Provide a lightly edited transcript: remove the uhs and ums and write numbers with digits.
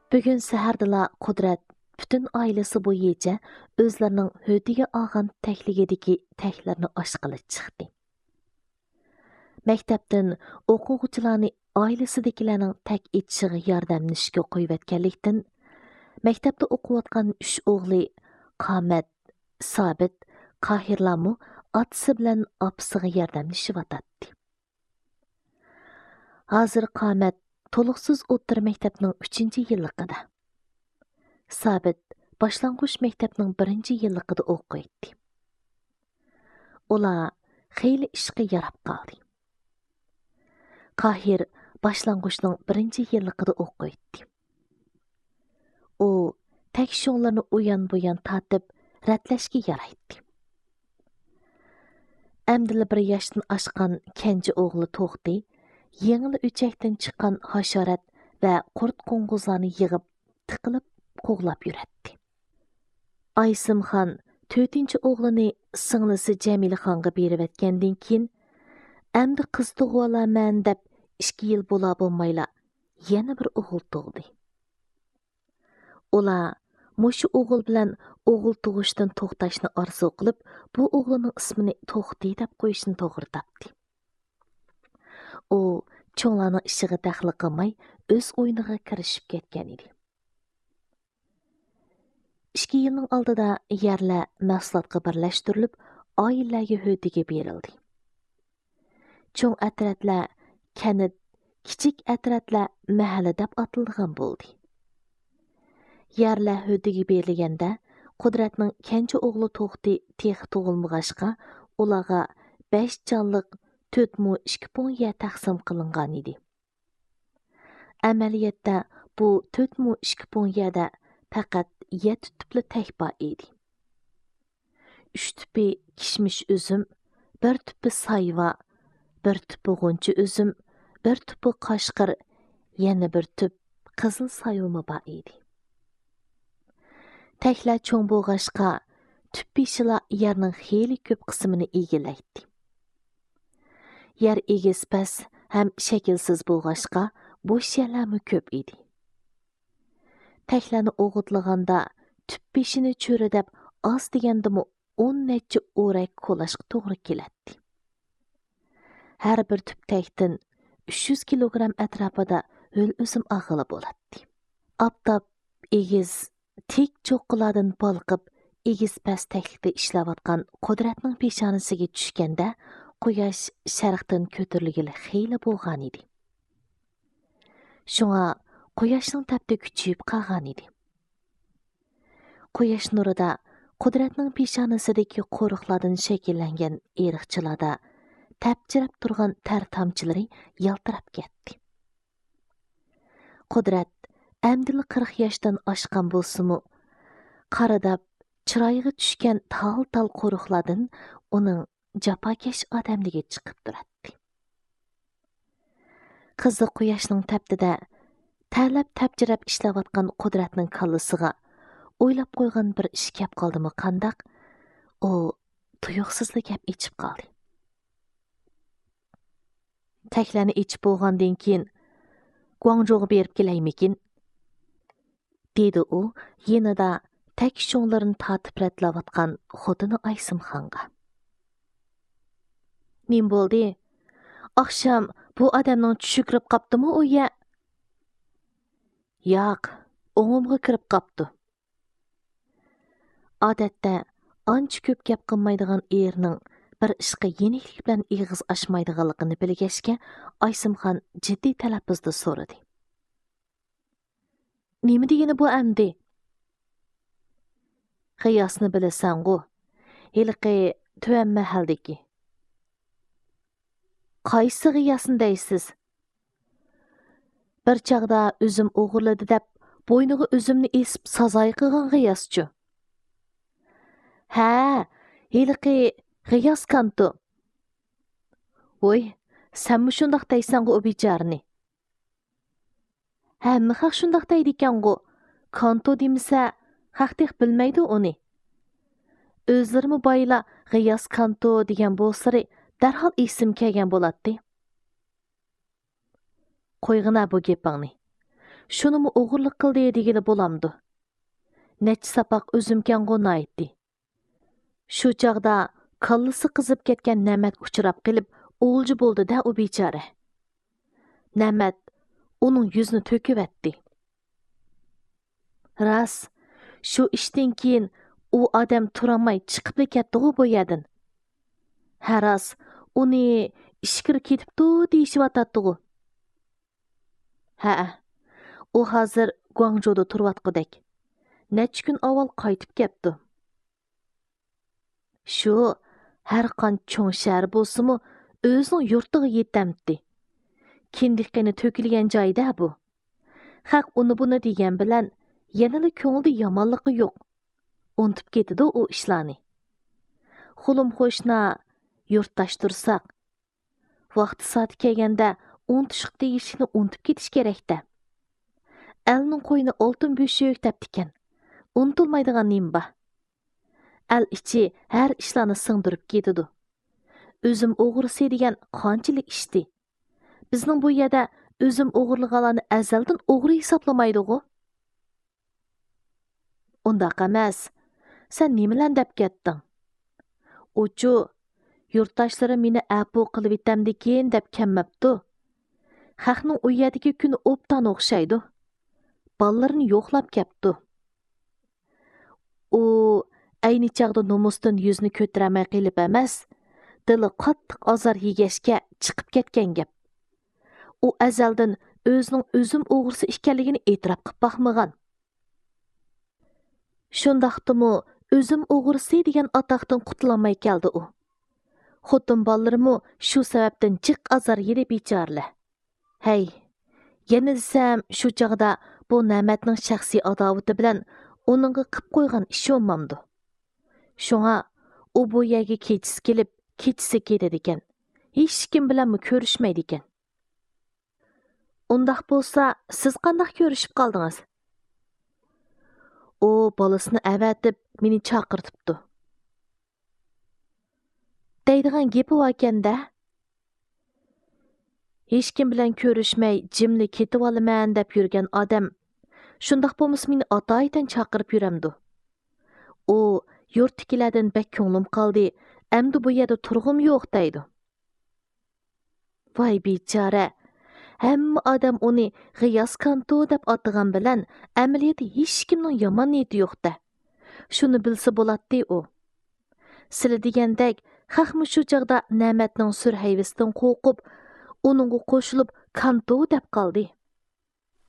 Bugun sahardala Qudrat bütün ailesi bo'yicha o'zlarining hödiga olgan takligidagi taklarni oshqilib chiqdi. Maktabdan o'quvchilarni oilasidagilarning tak etishiga yordamlashga qo'yayotganlikdan maktabda o'qiyotgan 3 o'g'li Qomat, Sobit, Qohirlarmu otasi bilan opasiga yordamlashyotdi. Hozir Qomat to'liqsiz o'rta maktabning 3-yilligida. Sobit boshlang'ich maktabning 1-yilligida o'qiydi. Ular xeyli ishga yarab qoldi. Qohir boshlang'ichning 1-yilligida o'qiydi. U tekshonlarni uyan-buyan tatib ratlashga yaraydi. Әмділі bir yoshdan oshgan kenji o'g'li To'xti yengil o'chakdan chiqqan hasharat va qurt qo'ng'izlarni yig'ib tiqilib qo'g'lab yuradi. Aysimxon 4-chi o'g'lini singlisi Jamilxonga berib etgandan keyin әмді qiz tug'olaman deb 2 yil bo'la bo'lmayla yana bir o'g'il tug'di. Ular mushu o'g'il bilan o'g'il tug'ishdan to'xtashni orzu qilib, bu o'g'lining ismini To'xti deb qo'yishni to'g'ri topdi. U cho'nglarning ishiga daxli qilmay o'z o'yiniga kirishib ketgan edi. 2 yilning oldida yerlar mahsulotga birlashtirilib, oilalarga hödiga berildi. Cho'ng atratlar kanit, kichik atratlar mahalla deb atilgan bo'ldi. Yerlar hödiga berilganda Qudratning kenji o'g'li To'xti tex tug'ilmag'achqa ularga 5 jonliq 4,2 yer taqsim qilingan edi. Amaliyotda bu 4,2 yerda faqat 7 tupli takba edi. 3 tupi kishmish üzüm, 1 tupi sayva, 1 tupi g'uncha üzüm, 1 tupi qashqir, yana 1 tup qizil sayvama bor edi. Taklar cho'ng bo'lg'ashqa tup beshila yerning xeyli ko'p qismini egallaydi. Yer egiz pas ham shaklsiz bo'lg'ashqa bo'sh yerlarmi ko'p edi. Taklarni o'g'itliganda tup beshini cho'ridab oz degandimi 10 necha o'rak qo'lashga to'g'ri keladi. Har bir tup takdan 300 kilogramm atrofida ho'l o'sim ag'ili bo'ladi. Aptab egiz tik cho'qqilardan balqib, egiz pastaklikda ishlayotgan Qudratning peshonasiga tushganda quyosh sharqdan ko'tarilgili xeyli bo'lgan edi. Shunga quyoshning tapda kuchayib qolgan edi. Quyosh nurida Qudratning peshonasidagi qo'riqlardan shakllangan eriqchilarda tapchirab turgan tar tomchilari yaltirab ketdi. Qudrat әмділі 40 yoshdan oshgan bo'lsa-mu, qaradab chiroyiga tushgan tal-tal qo'riqlardan uning jafokash odamligi chiqib turadi. Qizi quyoshning taptida talab tapchirab ishlayotgan Qudratning kallasiga o'ylab qo'ygan bir ish kelib qoldimi qandaq, u tuyuqsizlik gap ichib qoldi. Taklarni ichib bo'lgandan keyin Guangzhouga berib kelaymikin? dedi u yenida tak sho'nglarini tatib ratlayotgan xotini Aysimxonga. Nim bo'ldi? Oqshom bu odamning tushi kirib qaptimi u ya? Yo'q, o'ngimga kirib qapti. Odatda ancha ko'p gap qilmaydigan erning bir ishqa yeniklik bilan ig'iz ochmaydiganligini bilgachga Aysimxon jiddiy talaffuzda so'radi. Nima degani bu amdi? Qiyosni bilasan-ku. Hilqi tuvan mahaldagi. Qaysi qiyosni deysiz? Bir chaqda o'zim o'g'irladi deb bo'yniga o'zimni esib sazoy qilgan qiyoschi. Ha, hilqi qiyos kanto. Voy, sen shundoq deysan-ku o bechorani. Hamma haq shundoq deydi ekan-ku. Kanto demisa, haqdek bilmaydi uni. O'zlarimi bayla qiyos kanto degan bo'lsari, darhol esim kelgan bo'ladi. Qo'yg'ina bu gapingni. Şunumu o'g'irlik qildi degili bo'lamdi. Necha sapaq o'zimkan g'o'naydi. Shu chaqda kallisi qizib ketgan Namat uchrab qilib, o'g'ilji bo'ldi-da u bechora. Namat uning yuzini to'kib etdi. Ras, shu ishdan keyin u odam turamay chiqib ketdi-ku bu yerdan. Haras, uni ishkir ketibdi deyishyotadi-ku. Ha, u hozir Guangzhouda turayotgudek. Necha kun avval qaytib ketdi. Shu har qancha cho'ng shahar bo'lsa-mu, o'zining yurtiga yetamdi. Kindiqini to'kilgan joyda bu. Haq uni buni degan bilan yanada ko'ngilda yomonligi yo'q. Unutib ketdi u ishlarni. Xulim qo'shna yurtdosh tursak, vaqti soati kelganda unutishq deyishni unutib ketish kerak-da. Elning qo'yni oltin bo'shak debdikan. Unutilmaydigan nimba. El ichi har ishlarni singdirib ketidi. O'zim o'g'risi degan qanchalik ishdi. Bizning bu yerda o'zim o'g'irlaganlarni azaldan o'g'ri hisoblamaydi-ku. Undaq emas. Sen nimalan deb ketding? Uchu yurtdoshlarim meni apu qilib etamdikin deb kelmabdi. Xalqning u yerdagi kuni obdan o'xshaydi. Ballarni yo'qlab kepti. U ayni chaqda nomusdan yuzni ko'taramay qilib emas, dili qattiq azor yegashga chiqib ketgan gap. U azaldan o'zining o'zim o'g'risi ekanligini e'tirof qilib baxmagan. Shundaqdimi o'zim o'g'risi degan atoqdan qutulolmay keldi u. Xotin ballarimi shu sababdan jiq azor yedi bechorlar. Hey, yana desam shu chaqda bu Namatning shaxsiy adovati bilan uningga qilib qo'ygan ishi olmamdi. Shunga u bu yerga kechisi kelib, kechisi ketadi ekan. Hech kim bilan ko'rishmaydi ekan. Undaq bo'lsa, siz qanday ko'rishib qoldingiz? U bolasini avatib meni chaqirtibdi. Deydigan gapi vakanda. Hech kim bilan ko'rishmay jimli ketib olaman deb yurgan odam shundaq bo'lmasa meni atoydan chaqirib yuramdi. U yurtdagilardan bek ko'nglim qoldi, endi bu yerda turg'im yo'q deydi. Voy bechora, hamma odam uni G'iyos Kanto deb atagan bilan amaliyotda hech kimning yomon niyati yo'q-da. Shuni bilsa bo'ladi u. Sizlar degandek, xalqmi shu chaqda Namatning surhayvisidan qo'rqib, uningga qo'shilib Kanto deb qoldi.